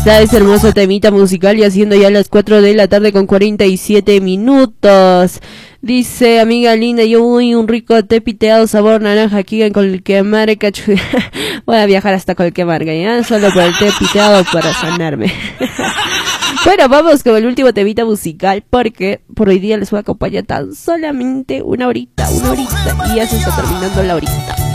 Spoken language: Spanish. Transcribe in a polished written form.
¿Sabes? Hermoso temita musical y haciendo ya las 4 de la tarde con 47 minutos. Dice, amiga linda, yo voy un rico té piteado sabor naranja aquí en Colquemarca. Voy a viajar hasta Colquemarca, ¿ya? Solo por el té piteado para sanarme. Bueno, vamos con el último temita musical porque por hoy día les voy a acompañar tan solamente una horita y ya se está terminando la horita.